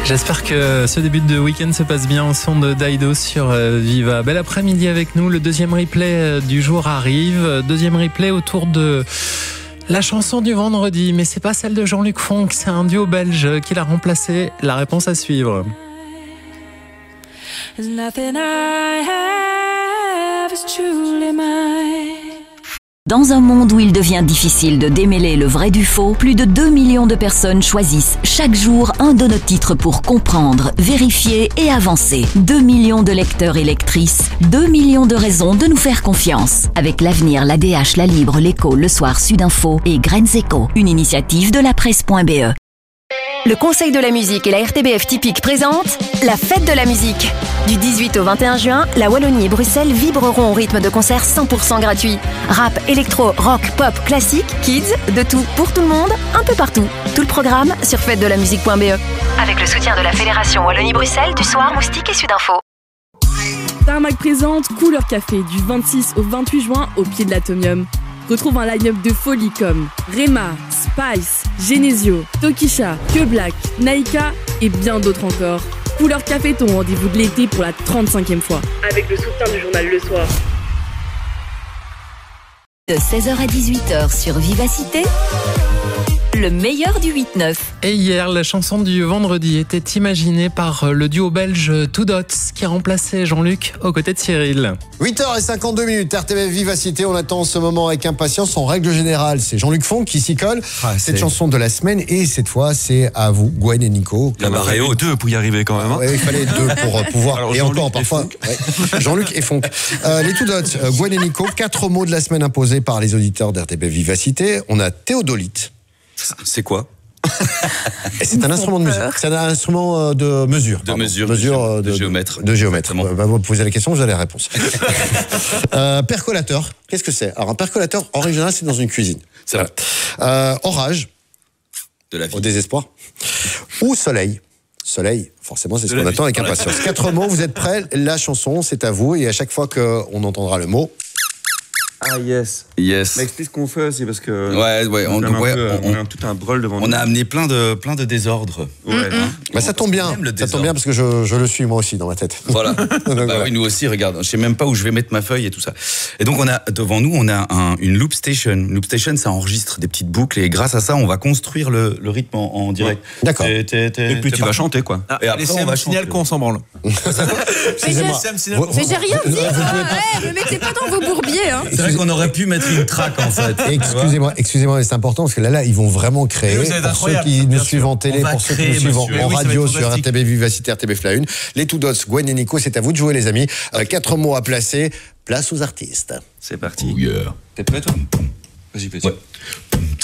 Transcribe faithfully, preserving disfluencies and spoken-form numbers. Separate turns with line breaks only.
J'espère que ce début de week-end se passe bien au son de Dido sur Viva. Bel après-midi avec nous, le deuxième replay du jour arrive. Deuxième replay autour de la chanson du vendredi, mais c'est pas celle de Jean-Luc Fonck, c'est un duo belge qui l'a remplacé. La réponse à suivre.
Dans un monde où il devient difficile de démêler le vrai du faux, plus de deux millions de personnes choisissent chaque jour un de nos titres pour comprendre, vérifier et avancer. deux millions de lecteurs et lectrices, deux millions de raisons de nous faire confiance. Avec l'avenir, l'A D H, La Libre, l'Écho, Le Soir, Sudinfo et Graines Éco, une initiative de la presse point B E.
Le Conseil de la musique et la R T B F Typique présentent la fête de la musique. Du dix-huit au vingt et un juin, la Wallonie et Bruxelles vibreront au rythme de concerts cent pour cent gratuits. Rap, électro, rock, pop, classique, kids, de tout pour tout le monde, un peu partout. Tout le programme sur fête de la musique point B E. Avec le soutien de la Fédération Wallonie-Bruxelles, du Soir, Moustique et Sudinfo.
Tarmac présente Couleur Café du vingt-six au vingt-huit juin au pied de l'Atomium. Retrouve un line-up de folie comme Rema, Spice, Genesio, Tokisha, Que Black, Naika et bien d'autres encore. Couleur Café, ton rendez-vous de l'été pour la trente-cinquième fois. Avec le soutien du journal Le Soir.
De seize heures à dix-huit heures sur Vivacité, le meilleur du huit neuf.
Et hier, la chanson du vendredi était imaginée par le duo belge Two Dots qui a remplacé Jean-Luc aux côtés de Cyril.
huit heures cinquante-deux minutes, R T B F Vivacité, on attend ce moment avec impatience. En règle générale, c'est Jean-Luc Fonck qui s'y colle. Ah, cette chanson de la semaine, et cette fois, c'est à vous, Gwen et Nico.
Il y en a deux pour y arriver quand même. Hein.
Ouais, il fallait deux pour pouvoir. Alors, et encore, parfois. Ouais. Jean-Luc et Fonck. Euh, les Two Dots, euh, Gwen et Nico, quatre mots de la semaine imposés par les auditeurs d'R T B F Vivacité. On a théodolite.
C'est quoi?
C'est un instrument de musique. C'est un instrument de mesure.
De mesure.
mesure
de,
de,
de géomètre.
De géomètre. Bah, vous posez la question, vous avez la réponse. euh, percolateur. Qu'est-ce que c'est? Alors, un percolateur, en règle générale, c'est dans une cuisine.
C'est vrai.
Euh, orage.
De la vie.
Au désespoir. Ou soleil. Soleil, forcément, c'est ce qu'on attend avec impatience. Quatre mots, vous êtes prêts? La chanson, c'est à vous. Et à chaque fois qu'on entendra le mot.
Ah yes.
Yes.
Mais explique ce qu'on fait aussi parce que.
Ouais, ouais, on,
on,
ouais,
peu,
on,
on a tout un brol devant
on
nous.
On a amené plein de, plein de désordres.
Ouais.
Mmh. Hein.
Bah, ça tombe bien. Ça tombe bien parce que je, je le suis moi aussi dans ma tête.
Voilà.
donc,
bah
voilà.
Oui, nous aussi, regarde. Je sais même pas où je vais mettre ma feuille et tout ça. Et donc, on a, devant nous, on a un, une loop station. Une loop station, ça enregistre des petites boucles et grâce à ça, on va construire le, le rythme en, en direct.
Ouais. D'accord.
Et, t'es, t'es, et puis tu vas chanter, quoi.
Ah, et après, on va signal qu'on s'en branle.
Excusez-moi.
Mais j'ai rien dit. Ne me mettez pas dans vos bourbiers. Hein.
C'est vrai qu'on aurait pu mettre une track en fait.
Excusez-moi, excusez-moi, mais c'est important parce que là, là, ils vont vraiment créer. Pour ceux qui nous suivent en télé, pour ceux qui nous suivent en
oui,
radio sur R T B Vivacité, R T B F La Une. Les Two Dots, Gwen et Nico, c'est à vous de jouer, les amis. Euh, quatre mots à placer. Place aux artistes.
C'est parti.
Oh yeah.
T'es prêt, toi? Vas-y, vas-y.
Ouais.